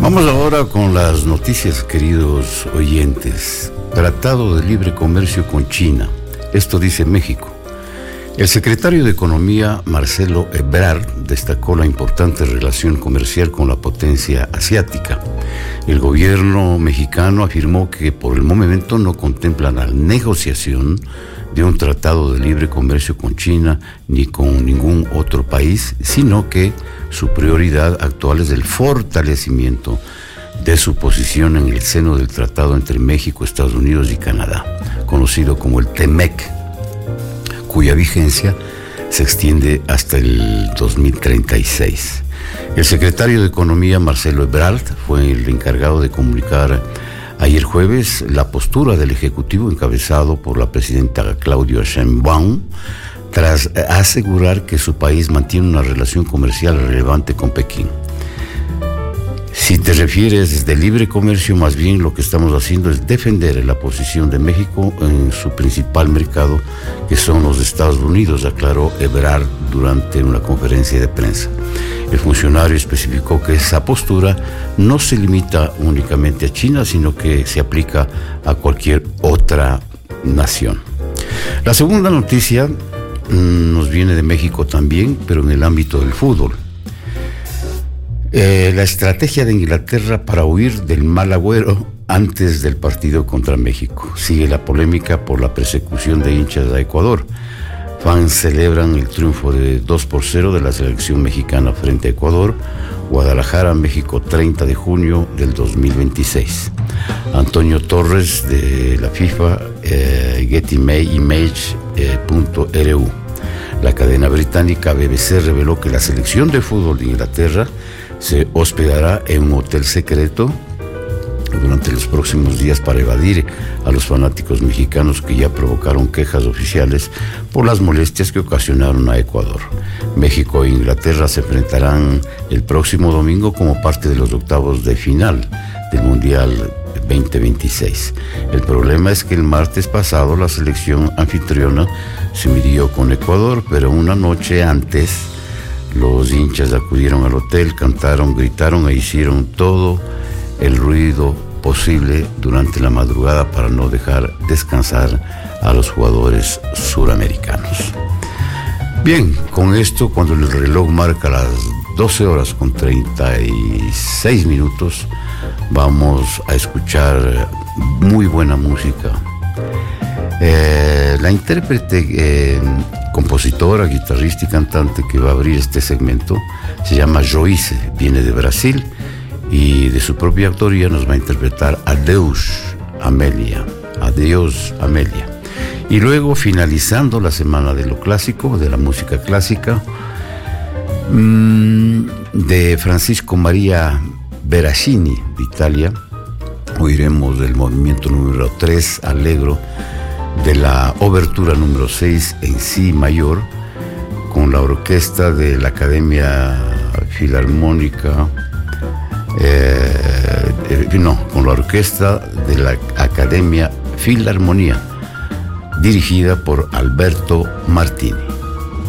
Vamos ahora con las noticias, queridos oyentes. Tratado de libre comercio con China. Esto dice México. El secretario de Economía, Marcelo Ebrard, destacó la importante relación comercial con la potencia asiática. El gobierno mexicano afirmó que por el momento no contempla la negociación de un tratado de libre comercio con China ni con ningún otro país, sino que su prioridad actual es el fortalecimiento de su posición en el seno del tratado entre México, Estados Unidos y Canadá, conocido como el TEMEC, cuya vigencia se extiende hasta el 2036. El secretario de Economía, Marcelo Ebrard, fue el encargado de comunicar ayer jueves la postura del Ejecutivo encabezado por la presidenta Claudia Sheinbaum, tras asegurar que su país mantiene una relación comercial relevante con Pekín. Si te refieres de libre comercio, más bien lo que estamos haciendo es defender la posición de México en su principal mercado, que son los Estados Unidos, aclaró Ebrard durante una conferencia de prensa. El funcionario especificó que esa postura no se limita únicamente a China, sino que se aplica a cualquier otra nación. La segunda noticia nos viene de México también, pero en el ámbito del fútbol. La estrategia de Inglaterra para huir del mal agüero antes del partido contra México. Sigue la polémica por la persecución de hinchas a Ecuador. Fans celebran el triunfo de 2-0 de la selección mexicana frente a Ecuador. Guadalajara, México, 30 de junio del 2026. Antonio Torres de la FIFA, GetImage.ru. La cadena británica BBC reveló que la selección de fútbol de Inglaterra se hospedará en un hotel secreto durante los próximos días para evadir a los fanáticos mexicanos que ya provocaron quejas oficiales por las molestias que ocasionaron a Ecuador. México e Inglaterra se enfrentarán el próximo domingo como parte de los octavos de final del Mundial 2026. El problema es que el martes pasado la selección anfitriona se midió con Ecuador, pero una noche antes los hinchas acudieron al hotel, cantaron, gritaron e hicieron todo el ruido posible durante la madrugada para no dejar descansar a los jugadores suramericanos. Bien, con esto, cuando el reloj marca las 12 horas con 36 minutos, vamos a escuchar muy buena música. La intérprete, compositora, guitarrista y cantante que va a abrir este segmento se llama Joyce, viene de Brasil y de su propia autoría nos va a interpretar Adeus Amelia. Y luego, finalizando la semana de lo clásico, de la música clásica, de Francisco María Berascini de Italia, oiremos el movimiento número 3 Allegro de la obertura número 6 en Si mayor, con la orquesta de la Academia Filarmónica, con la orquesta de la Academia Filarmonía, dirigida por Alberto Martini.